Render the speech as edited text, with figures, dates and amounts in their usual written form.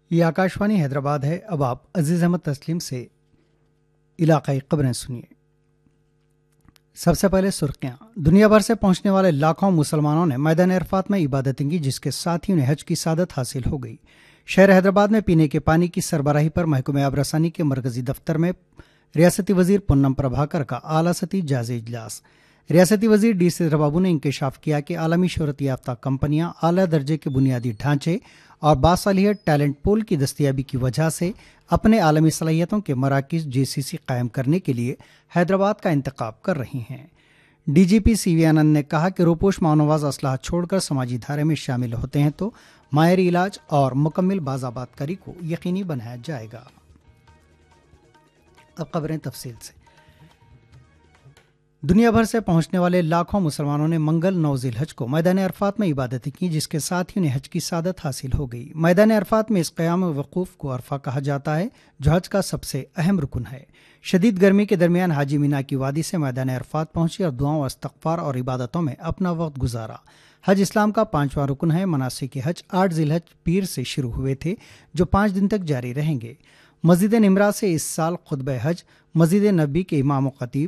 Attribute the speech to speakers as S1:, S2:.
S1: یہ آکاشوانی حیدرآباد ہے۔ اب آپ عزیز احمد تسلیم سے علاقائی خبریں سنیے۔ سب سے پہلے سرخیاں۔ دنیا بھر سے پہنچنے والے لاکھوں مسلمانوں نے میدان عرفات میں عبادتیں کی، جس کے ساتھ ہی انہیں حج کی سعادت حاصل ہو گئی۔ شہر حیدرآباد میں پینے کے پانی کی سربراہی پر محکمہ آب رسانی کے مرکزی دفتر میں ریاستی وزیر پونم پربھاکر کا اعلیٰ سطحی جائزہ اجلاس۔ ریاستی وزیر ڈی سدھر بابو نے انکشاف کیا کہ عالمی شہرت یافتہ کمپنیاں اعلیٰ درجے کے بنیادی ڈھانچے اور باصلاحیت ٹیلنٹ پول کی دستیابی کی وجہ سے اپنے عالمی صلاحیتوں کے مراکز JCC قائم کرنے کے لیے حیدرآباد کا انتخاب کر رہی ہیں۔ ڈی جی پی سی وی آنند نے کہا کہ روپوش مانوواز اسلحہ چھوڑ کر سماجی دھارے میں شامل ہوتے ہیں تو ماہر علاج اور مکمل بازآباد کاری کو یقینی بنایا جائے گا۔ اب خبریں تفصیل سے۔ دنیا بھر سے پہنچنے والے لاکھوں مسلمانوں نے منگل 9 ذی الحج کو میدان عرفات میں عبادتیں کی، جس کے ساتھ ہی انہیں حج کی سعادت حاصل ہو گئی۔ میدان عرفات میں اس قیام وقوف کو عرفہ کہا جاتا ہے، جو حج کا سب سے اہم رکن ہے۔ شدید گرمی کے درمیان حاجی مینا کی وادی سے میدان عرفات پہنچی اور دعاؤں، استغفار اور عبادتوں میں اپنا وقت گزارا۔ حج اسلام کا 5واں رکن ہے۔ مناسک حج 8 ذی الحج پیر سے شروع ہوئے تھے، جو 5 دن تک جاری رہیں گے۔ مسجد نمرا سے اس سال خطبہ حج مسجد نبوی کے امام و خطیب